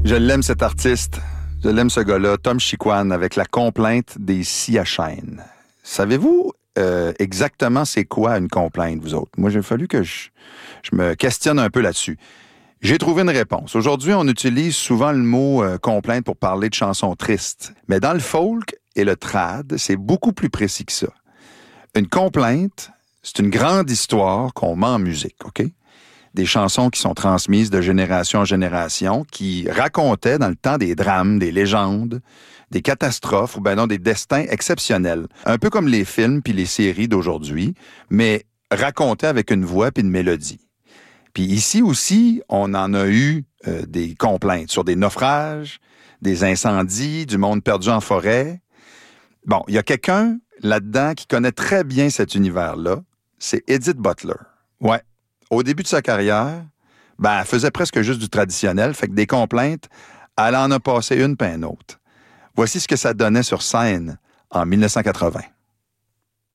Je l'aime, cet artiste. Je l'aime, ce gars-là, Tom Chiquan, avec la complainte des scies à chaîne. Savez-vous exactement c'est quoi une complainte, vous autres? Moi, il a fallu que je me questionne un peu là-dessus. J'ai trouvé une réponse. Aujourd'hui, on utilise souvent le mot complainte pour parler de chansons tristes. Mais dans le folk et le trad, c'est beaucoup plus précis que ça. Une complainte, c'est une grande histoire qu'on met en musique, OK? Des chansons qui sont transmises de génération en génération, qui racontaient dans le temps des drames, des légendes, des catastrophes ou ben non, des destins exceptionnels. Un peu comme les films puis les séries d'aujourd'hui, mais racontés avec une voix puis une mélodie. Puis ici aussi, on en a eu des complaintes sur des naufrages, des incendies, du monde perdu en forêt. Bon, il y a quelqu'un là-dedans qui connaît très bien cet univers-là, c'est Edith Butler. Ouais. Au début de sa carrière, ben, elle faisait presque juste du traditionnel, fait que des complaintes, elle en a passé une puis une autre. Voici ce que ça donnait sur scène en 1980.